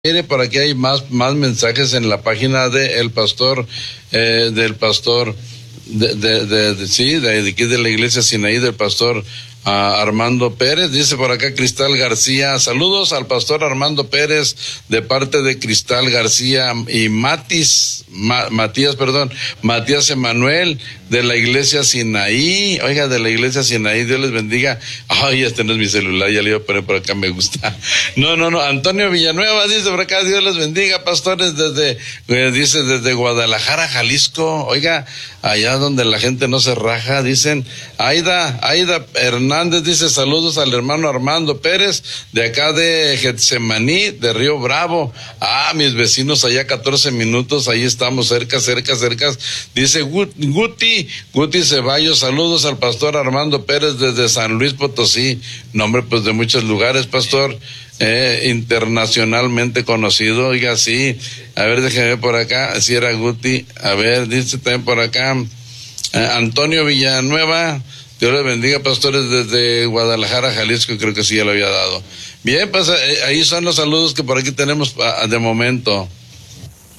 Mire, por aquí hay más mensajes en la página de el pastor, del pastor, de aquí de la iglesia Sinaí, del pastor Armando Pérez. Dice por acá Cristal García, saludos al pastor Armando Pérez de parte de Cristal García y Matías Emanuel de la iglesia Sinaí. Oiga, de la iglesia Sinaí, Dios les bendiga. Ay, este no es mi celular, ya le iba a poner por acá, me gusta. No, Antonio Villanueva dice por acá, Dios les bendiga, pastores, desde Guadalajara, Jalisco. Oiga, allá donde la gente no se raja, dicen. Aida Hernández dice saludos al hermano Armando Pérez de acá de Getsemaní, de Río Bravo. Mis vecinos allá 14 minutos, ahí estamos cerca. Dice Guti Ceballos, saludos al pastor Armando Pérez desde San Luis Potosí. Nombre pues de muchos lugares, pastor, internacionalmente conocido. Oiga, sí, a ver, déjeme ver por acá, si era Guti. A ver, dice también por acá Antonio Villanueva, Dios les bendiga, pastores, desde Guadalajara, Jalisco, creo que sí ya lo había dado. Bien, pues ahí son los saludos que por aquí tenemos de momento.